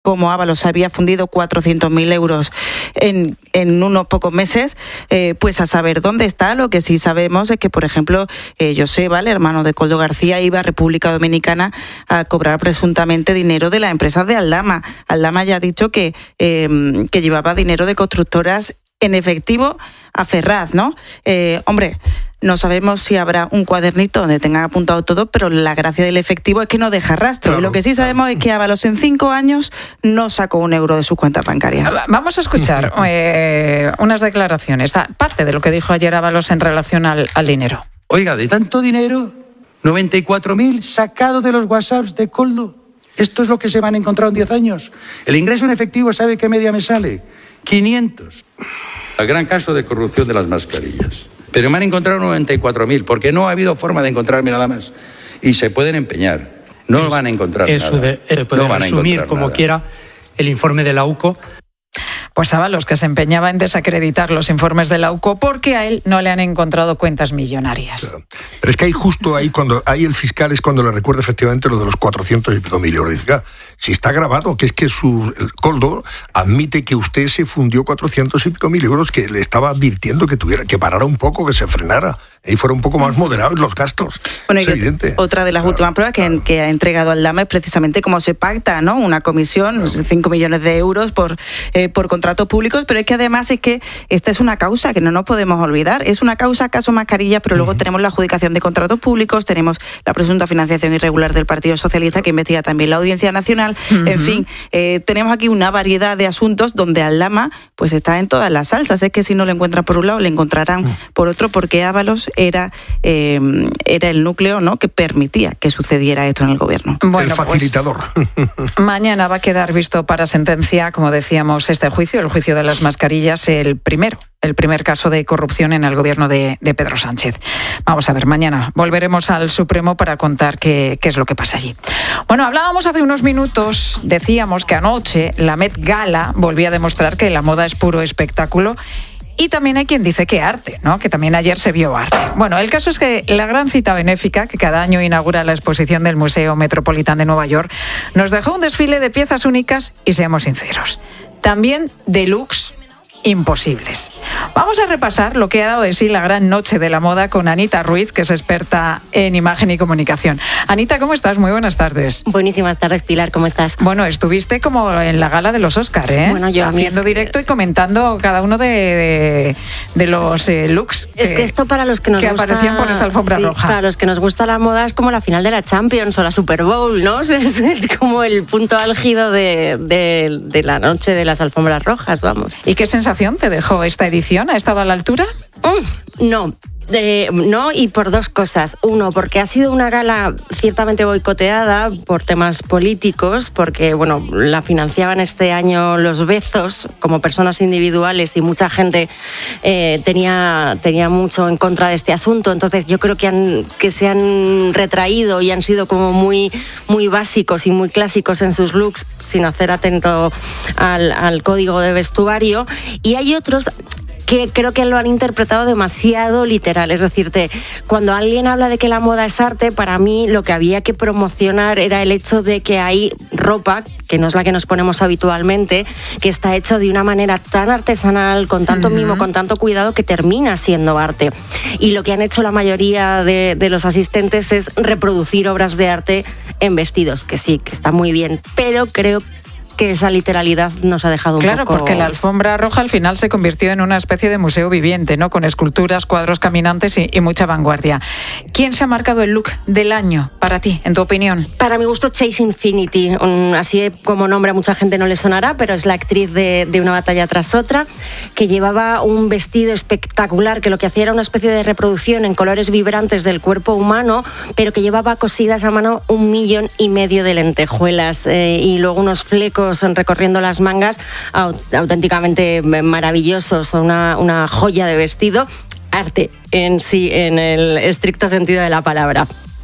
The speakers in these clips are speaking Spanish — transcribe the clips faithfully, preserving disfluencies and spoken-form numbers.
como Ábalos había fundido cuatrocientos mil euros en, en unos pocos meses, eh, pues a saber dónde está. Lo que sí sabemos es que, por ejemplo, eh, Joseba, el hermano de Koldo García, iba a República Dominicana a cobrar presuntamente dinero de las empresas de Aldama. Aldama ya ha dicho que, eh, que llevaba dinero de constructoras en efectivo a Ferraz, ¿no? Eh, hombre, no sabemos si habrá un cuadernito donde tengan apuntado todo, pero la gracia del efectivo es que no deja rastro. Claro, y lo que sí sabemos claro. es que Ábalos en cinco años no sacó un euro de su cuenta bancaria. Vamos a escuchar eh, unas declaraciones, parte de lo que dijo ayer Ábalos en relación al, al dinero. Oiga, de tanto dinero, noventa y cuatro mil sacado de los WhatsApps de Koldo. Esto es lo que se van a encontrar en diez años. El ingreso en efectivo, ¿sabe qué media me sale? quinientos. El gran caso de corrupción de las mascarillas. Pero me han encontrado noventa y cuatro mil, porque no ha habido forma de encontrarme nada más. Y se pueden empeñar. No es, van a encontrar eso nada. De, de poder no van resumir a como nada. quiera el informe de la U C O. Pues Ábalos, que se empeñaba en desacreditar los informes de la U C O porque a él no le han encontrado cuentas millonarias. Claro. Pero es que hay justo ahí, cuando hay el fiscal, es cuando le recuerda efectivamente lo de los cuatrocientos y pico mil euros. Dice, ah, si está grabado, que es que su el Koldo admite que usted se fundió cuatrocientos y pico mil euros, que le estaba advirtiendo que tuviera que parara un poco, que se frenara y fuera un poco más moderado en los gastos. Bueno, es y evidente. Otra de las claro, últimas pruebas claro. que, que ha entregado Aldama es precisamente cómo se pacta, ¿no? Una comisión, claro. cinco millones de euros por, eh, por contratos públicos, pero es que además es que esta es una causa que no nos podemos olvidar. Es una causa, caso Mascarilla, pero luego uh-huh. tenemos la adjudicación de contratos públicos, tenemos la presunta financiación irregular del Partido Socialista, que investiga también la Audiencia Nacional. Uh-huh. En fin, eh, tenemos aquí una variedad de asuntos donde Aldama pues está en todas las salsas. Es que si no lo encuentran por un lado, le encontrarán uh-huh. por otro, porque Ábalos era... Eh, era el núcleo, ¿no?, que permitía que sucediera esto en el gobierno. Bueno, el facilitador. Pues, mañana va a quedar visto para sentencia, como decíamos, este juicio, el juicio de las mascarillas, el primero. el primer caso de corrupción en el gobierno de, de Pedro Sánchez. Vamos a ver, mañana volveremos al Supremo para contar qué, qué es lo que pasa allí. Bueno, hablábamos hace unos minutos, decíamos que anoche la Met Gala volvía a demostrar que la moda es puro espectáculo. Y también hay quien dice que arte, ¿no? Que también ayer se vio arte. Bueno, el caso es que la gran cita benéfica, que cada año inaugura la exposición del Museo Metropolitano de Nueva York, nos dejó un desfile de piezas únicas y, seamos sinceros, también de looks imposibles. Vamos a repasar lo que ha dado de sí la gran noche de la moda con Anita Ruiz, que es experta en imagen y comunicación. Anita, ¿cómo estás? Muy buenas tardes. Buenísimas tardes, Pilar, ¿cómo estás? Bueno, estuviste como en la gala de los Oscar, ¿eh? Bueno, yo haciendo es... directo y comentando cada uno de, de, de los eh, looks. Es que, que esto para los que nos que gusta... aparecían por esa alfombra sí, roja. Para los que nos gusta la moda es como la final de la Champions o la Super Bowl, ¿no? Es como el punto álgido de, de, de la noche de las alfombras rojas, vamos. ¿Y qué sensación te dejó esta edición? ¿Ha estado a la altura? Mm, no. Eh, no, y por dos cosas. Uno, porque ha sido una gala ciertamente boicoteada por temas políticos, porque bueno, la financiaban este año los Bezos como personas individuales y mucha gente eh, tenía, tenía mucho en contra de este asunto. Entonces yo creo que, han, que se han retraído y han sido como muy, muy básicos y muy clásicos en sus looks, sin hacer atento al, al código de vestuario. Y hay otros que creo que lo han interpretado demasiado literal. Es decir, te, cuando alguien habla de que la moda es arte, para mí lo que había que promocionar era el hecho de que hay ropa, que no es la que nos ponemos habitualmente, que está hecho de una manera tan artesanal, con tanto uh-huh. mimo, con tanto cuidado, que termina siendo arte. Y lo que han hecho la mayoría de, de los asistentes es reproducir obras de arte en vestidos, que sí, que está muy bien, pero creo que que esa literalidad nos ha dejado un claro, poco... Claro, porque la alfombra roja al final se convirtió en una especie de museo viviente, ¿no? Con esculturas, cuadros caminantes y, y mucha vanguardia. ¿Quién se ha marcado el look del año para ti, en tu opinión? Para mi gusto, Chase Infinity. Un, así como nombre a mucha gente no le sonará, pero es la actriz de, de Una batalla tras otra, que llevaba un vestido espectacular, que lo que hacía era una especie de reproducción en colores vibrantes del cuerpo humano, pero que llevaba cosidas a mano un millón y medio de lentejuelas eh, y luego unos flecos recorriendo las mangas auténticamente maravillosos, una, una joya de vestido, arte en sí, en el estricto sentido de la palabra.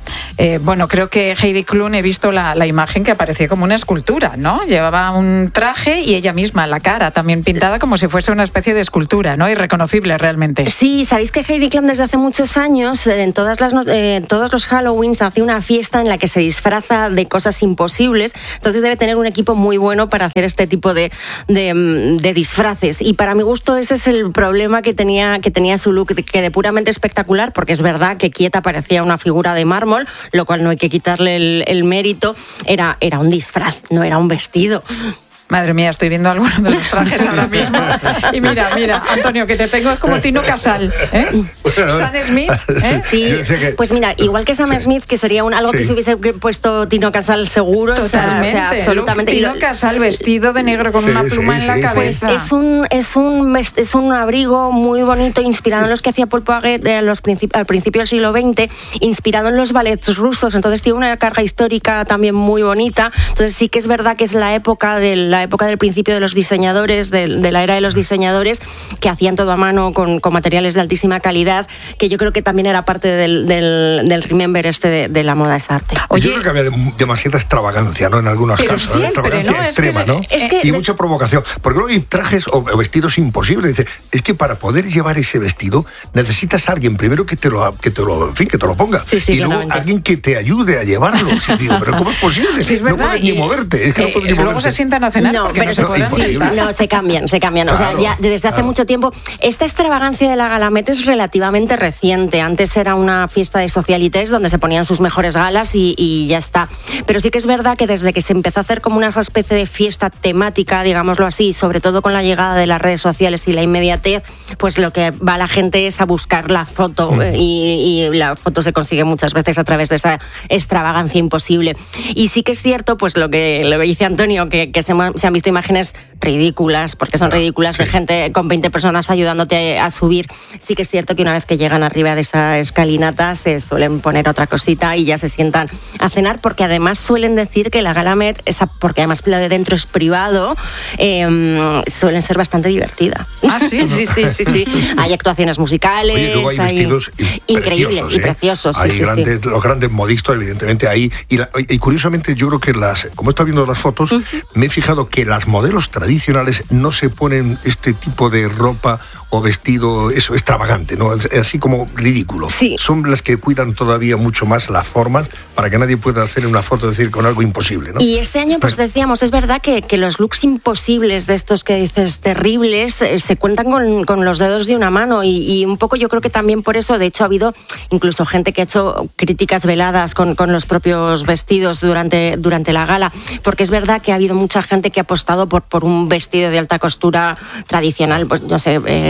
Eh, bueno, creo que Heidi Klum, he visto la, la imagen que aparecía como una escultura, ¿no? Llevaba un traje y ella misma, la cara también pintada como si fuese una especie de escultura, ¿no? Irreconocible realmente. Sí, sabéis que Heidi Klum desde hace muchos años, en todas las eh, todos los Halloweens hace una fiesta en la que se disfraza de cosas imposibles, entonces debe tener un equipo muy bueno para hacer este tipo de, de, de disfraces. Y para mi gusto ese es el problema que tenía, que tenía su look, que de puramente espectacular, porque es verdad que quieta parecía una figura de mármol, lo cual no hay que quitarle el, el mérito, era, era un disfraz, no era un vestido. Madre mía, estoy viendo algunos de los trajes ahora mismo. Y mira, mira, Antonio, que te tengo es como Tino Casal, ¿eh? Sam Smith, ¿eh? Sí, pues mira, igual que Sam sí. Smith, que sería un, algo sí. que se hubiese puesto Tino Casal seguro. Totalmente. O sea, absolutamente. Tino Casal vestido de negro con sí, una pluma sí, en la sí, cabeza. Pues es un, es, un, es un abrigo muy bonito, inspirado en los que hacía Paul Poiret de los princip- al principio del siglo veinte, inspirado en los ballets rusos, entonces tiene una carga histórica también muy bonita. Entonces sí que es verdad que es la época del la época del principio de los diseñadores, de, de la era de los diseñadores, que hacían todo a mano con, con materiales de altísima calidad, que yo creo que también era parte del, del, del remember este de, de la moda es arte. Oye, yo creo que había demasiada extravagancia, ¿no? En algunos pero casos, siempre, ¿no? Extravagancia ¿no? extrema, es que, ¿no? Es que y mucha provocación. Porque luego hay trajes o vestidos imposibles. Dice, es que para poder llevar ese vestido necesitas a alguien primero que te lo, que te lo, en fin, que te lo ponga. Sí, sí, y luego claramente. alguien que te ayude a llevarlo. Sí, digo, pero ¿cómo es posible? Sí, es verdad. No puedes ni y, moverte. Es que eh, no puedes ni luego moverte. se sientan a cenar no, porque pero no se no, pueden imposible. sentar. No, se cambian, se cambian. Claro, o sea, ya desde claro. hace mucho tiempo. Esta extravagancia de la Gala Met es relativamente reciente. Antes era una fiesta de socialites donde se ponían sus mejores galas y, y ya está. Pero sí que es verdad que desde que se empezó a hacer como una especie de fiesta temática, digámoslo así, sobre todo con la llegada de las redes sociales y la inmediatez, pues lo que va la gente es a buscar la foto mm. y, y la foto se consigue muchas veces a través de esa extravagancia imposible. Y sí que es cierto, pues lo que, lo que dice Antonio, que, que se, se han visto imágenes ridículas, porque son ridículas, sí. de gente con veinte personas ayudándote a subir. Sí que es cierto que una vez que llegan arriba de esa escalinata se suelen poner otra cosita y ya se sientan a cenar, porque además suelen decir que la Gala Met, esa, porque además lo de dentro es privado, eh, suelen ser bastante divertida. ¿Ah, sí? sí, sí, sí, sí. Hay actuaciones musicales. Oye, luego hay, hay vestidos increíbles preciosos, y ¿eh? preciosos. Hay sí, grandes, sí. los grandes modistos, evidentemente, ahí. Y, la, y curiosamente, yo creo que las, como he estado viendo las fotos, uh-huh. me he fijado que las modelos tradicionales no se ponen este tipo de ropa o vestido eso extravagante, ¿no? Así como ridículo. Sí. Son las que cuidan todavía mucho más las formas para que nadie pueda hacer una foto, decir, con algo imposible, ¿no? Y este año, pues decíamos, es verdad que, que los looks imposibles de estos que dices terribles eh, se cuentan con, con los dedos de una mano y, y un poco yo creo que también por eso, de hecho, ha habido incluso gente que ha hecho críticas veladas con, con los propios vestidos durante, durante la gala, porque es verdad que ha habido mucha gente que ha apostado por, por un vestido de alta costura tradicional, pues no sé, eh,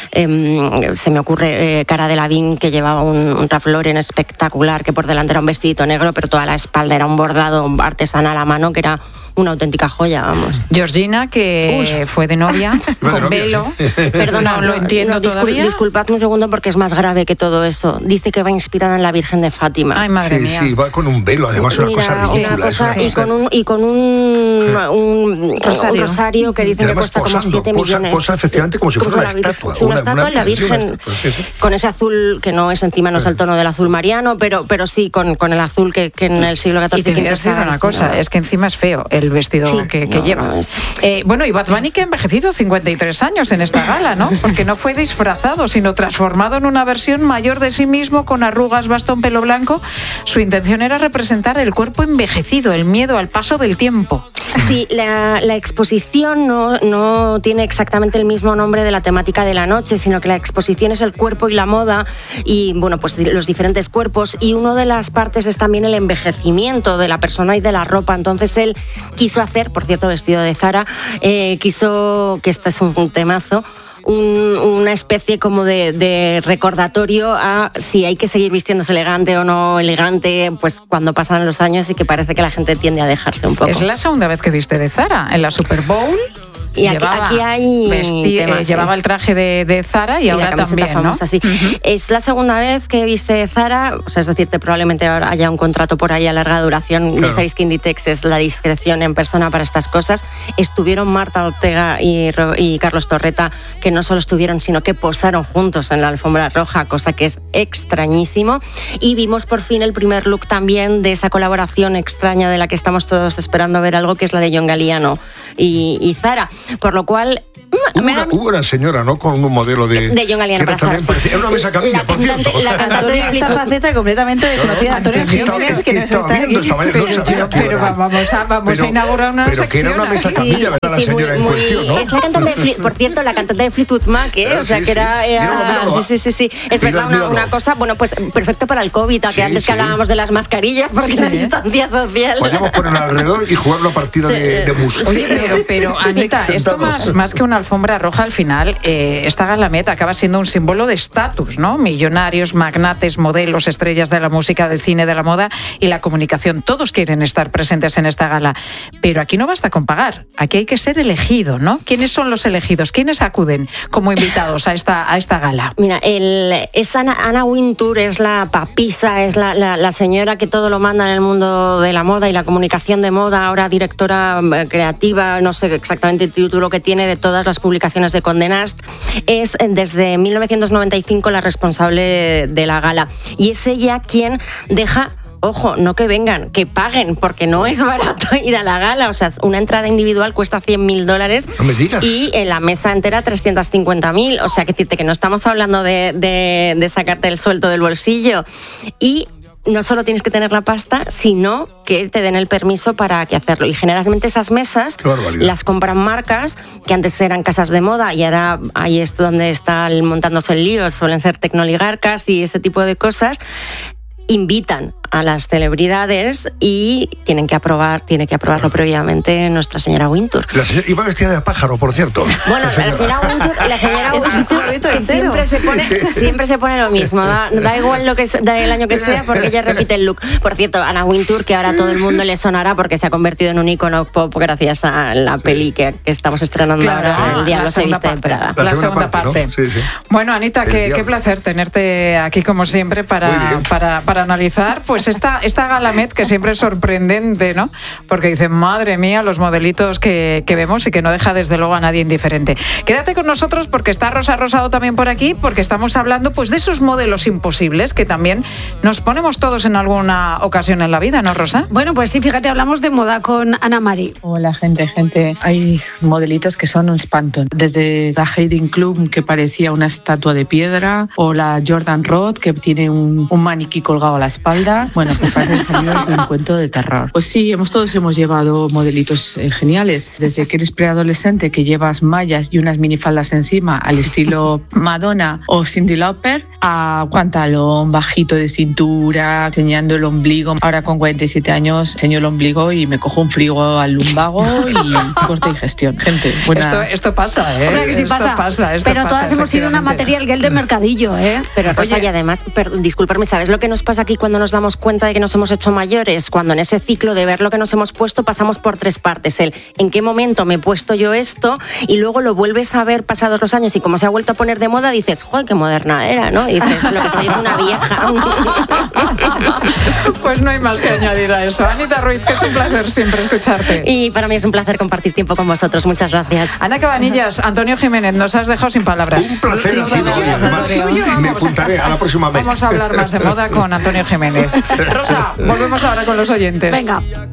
eh, se me ocurre eh, Cara Delevingne, que llevaba un, un Ralph Lauren espectacular, que por delante era un vestidito negro, pero toda la espalda era un bordado artesanal a mano, que era una auténtica joya, vamos. Georgina, que Uy. fue de novia, con de novia, velo. Sí. Perdona, no, lo entiendo no, discul- todavía. Disculpadme un segundo porque es más grave que todo eso. Dice que va inspirada en la Virgen de Fátima. Ay, madre sí, mía. Sí, va con un velo, además Mira, una cosa ridícula. Una cosa, es una y, cosa... con un, y con un, un, rosario. un rosario que dicen que cuesta posando, como siete posa, millones. Posa efectivamente como si como fuera una la estatua. Sí, una, una estatua una, en la Virgen, sí, estatua, sí, sí. con ese azul que no es encima, no es el tono del azul mariano, pero, pero sí con, con el azul que, que en el siglo catorce y te voy a decir una cosa, no. es que encima es feo el vestido sí, que, que no, lleva. No es... eh, bueno, y Bad Bunny, que ha envejecido cincuenta y tres años en esta gala, ¿no? Porque no fue disfrazado, sino transformado en una versión mayor de sí mismo, con arrugas, bastón, pelo blanco. Su intención era representar el cuerpo envejecido, el miedo al paso del tiempo. Sí, la, la exposición no, no tiene exactamente el mismo nombre de la temática de la noche, sino que la exposición es el cuerpo y la moda, y bueno, pues los diferentes cuerpos, y una de las partes es también el envejecimiento de la persona y de la ropa. Entonces él quiso hacer, por cierto, vestido de Zara, eh, quiso, que este es un temazo, Un, una especie como de, de recordatorio a si hay que seguir vistiéndose elegante o no elegante, pues cuando pasan los años, y que parece que la gente tiende a dejarse un poco. Es la segunda vez que viste de Zara, en la Super Bowl. Y aquí, llevaba, aquí hay vesti- temas, eh, llevaba sí. el traje de, de Zara y, Y ahora la camiseta también, famosa, ¿no? sí. Uh-huh. Es la segunda vez que viste Zara, o sea, es decir, que probablemente ahora haya un contrato por ahí a larga duración. Claro. Ya sabéis que Inditex es la discreción en persona para estas cosas. Estuvieron Marta Ortega y, y Carlos Torreta, que no solo estuvieron, sino que posaron juntos en la alfombra roja, cosa que es extrañísimo. Y vimos por fin el primer look también de esa colaboración extraña de la que estamos todos esperando ver algo, que es la de John Galliano y, y Zara. Por lo cual... Hubo una, hubo una señora, ¿no?, con un modelo de... De John Galliano. Era, también parecía, era una mesa camilla, por cierto. La cantante de esta faceta completamente desconocida. No, Antonio Jiménez, que, que, que estaba viendo esta mañana, pero, no sabía que pero era. vamos a, vamos pero, a inaugurar una pero sección. Pero que era una mesa camilla, sí, ¿verdad? Sí, la sí, señora muy, en cuestión, ¿no? Es la cantante de, por cierto, la cantante de Fleetwood Mac, ¿eh? Pero o sea, sí, que era... sí. era Míralo, sí, sí, sí, sí. Es Míralo, verdad, una, míralo. una cosa, bueno, pues perfecto para el COVID, que Sí, antes sí. que hablábamos de las mascarillas, porque Sí. la distancia social... Podríamos ponerlo alrededor y jugar una partida Sí. de, de música. Oye, pero, pero Anita, esto Sentados. más, más que una alfombra roja, al final, eh, esta gala Met acaba siendo un símbolo de estatus, ¿no? Millonarios, magnates, modelos, estrellas de la música, del cine, de la moda y la comunicación. Todos quieren estar presentes en esta gala. Pero aquí no basta con pagar. Aquí hay que ser elegido, ¿no? ¿Quiénes son los elegidos? ¿Quiénes acuden como invitados a esta, a esta gala? Mira, el, es Anna, Anna Wintour, es la papisa, es la, la, la señora que todo lo manda en el mundo de la moda y la comunicación de moda, ahora directora creativa, no sé exactamente el título que tiene de todas las publicaciones de Condé Nast. Es desde mil novecientos noventa y cinco la responsable de la gala. Y es ella quien deja... Ojo, no que vengan, que paguen, porque no es barato ir a la gala. O sea, una entrada individual cuesta cien mil dólares. No me digas. Y en la mesa entera trescientos cincuenta mil. O sea, que decirte que no estamos hablando de, de, de sacarte el sueldo del bolsillo. Y no solo tienes que tener la pasta, sino que te den el permiso para que hacerlo. Y generalmente esas mesas las compran marcas que antes eran casas de moda y ahora ahí es donde están montándose el lío. Suelen ser tecnoligarcas y ese tipo de cosas. Invitan a las celebridades y tienen que aprobar, tiene que aprobarlo previamente nuestra señora Wintour. La señora iba vestida de pájaro, por cierto. Bueno, la señora Wintour, la señora Wintour que siempre se pone, siempre se pone lo mismo. Da, da igual lo que da el año que sea, porque ella repite el look. Por cierto, Anna Wintour, que ahora todo el mundo le sonará porque se ha convertido en un icono pop gracias a la sí. peli que, que estamos estrenando claro, ahora, El Diablo se viste de Prada. La, la segunda, segunda parte. parte. ¿no? Sí, sí. Bueno, Anita, qué, qué placer tenerte aquí como siempre para, para, para analizar pues esta, esta gala Met, que siempre es sorprendente, ¿no? Porque dicen, madre mía, los modelitos que, que vemos y que no deja desde luego a nadie indiferente. Quédate con nosotros porque está Rosa Rosado también por aquí, porque estamos hablando pues de esos modelos imposibles que también nos ponemos todos en alguna ocasión en la vida, ¿no, Rosa? Bueno, pues sí, fíjate, hablamos de moda con Ana Mari. Hola, gente, gente. Hay modelitos que son un espanto. Desde la Heidi Klum, que parecía una estatua de piedra, o la Jordan Roth, que tiene un, un maniquí colgado a la espalda. Bueno, pues parecen salidos de un cuento de terror. Pues sí, hemos, todos hemos llevado modelitos eh, geniales. Desde que eres preadolescente, que llevas mallas y unas minifaldas encima, al estilo Madonna o Cyndi Lauper, a pantalón bajito de cintura, enseñando el ombligo. Ahora con cuarenta y siete años enseño el ombligo y me cojo un frigo al lumbago y corta digestión. Gente, buena... Esto, esto pasa, ¿eh? Hombre, que sí esto pasa. pasa esto Pero pasa, todas hemos sido una material girl de mercadillo, ¿eh? Pero Rosa, y además, per, disculparme, ¿sabes lo que nos pasa aquí cuando nos damos cuenta de que nos hemos hecho mayores? Cuando en ese ciclo de ver lo que nos hemos puesto pasamos por tres partes. El en qué momento me he puesto yo esto y luego lo vuelves a ver pasados los años y como se ha vuelto a poner de moda dices, joder, qué moderna era, ¿no? Y dices, lo que soy es una vieja. Pues no hay más que añadir a eso. Anita Ruiz, que es un placer siempre escucharte. Y para mí es un placer compartir tiempo con vosotros. Muchas gracias. Ana Cabanillas, Antonio Jiménez, nos has dejado sin palabras. Un placer ha sido. Además, me apuntaré a la próxima vez. Vamos a hablar más de moda con Antonio Jiménez. Rosa, volvemos ahora con los oyentes. Venga.